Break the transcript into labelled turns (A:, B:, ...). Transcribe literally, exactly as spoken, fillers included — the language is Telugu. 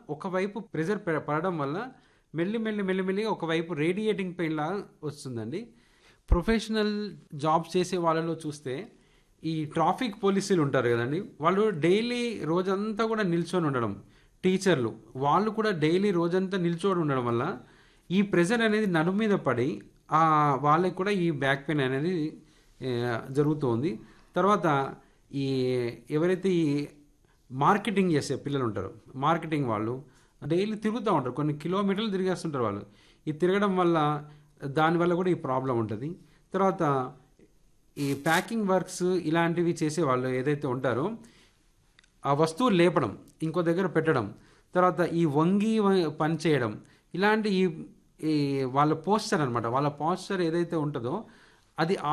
A: ఒకవైపు ప్రెషర్ పె పడడం వల్ల మెల్లి మెల్లి మెల్లి మెల్లిగా ఒకవైపు రేడియేటింగ్ పెయిన్ లాగా వస్తుందండి. ప్రొఫెషనల్ జాబ్స్ చేసే వాళ్ళలో చూస్తే ఈ ట్రాఫిక్ పోలీసులు ఉంటారు కదండీ! వాళ్ళు డైలీ రోజంతా కూడా నిల్చొని ఉండడం. టీచర్లు వాళ్ళు కూడా డైలీ రోజంతా నిల్చొని ఉండడం వల్ల ఈ ప్రెషర్ అనేది నడుము మీద పడి ఆహ్, వాళ్ళకి కూడా ఈ బ్యాక్ పెయిన్ అనేది ఆహ్, జరుగుతుంది. తర్వాత ఈ ఎవరైతే ఈ మార్కెటింగ్ చేసే పిల్లలుంటారో, మార్కెటింగ్ వాళ్ళు డైలీ తిరుగుతా ఉంటారు. కొన్ని కిలోమీటర్లు తిరిగేస్తుంటారు వాళ్ళు. ఈ తిరగడం వల్ల దానివల్ల కూడా ఈ ప్రాబ్లమ్ ఉంటది. తర్వాత ఈ ప్యాకింగ్ వర్క్స్ ఇలాంటివి చేసేవాళ్ళు ఏదైతే ఉంటారో, ఆ వస్తువులు లేపడం, ఇంకో దగ్గర పెట్టడం, తర్వాత ఈ వంగి వ పని చేయడం, ఇలాంటి ఈ ఈ వాళ్ళ పోస్చర్ అనమాట. వాళ్ళ పోస్చర్ ఏదైతే ఉంటదో అది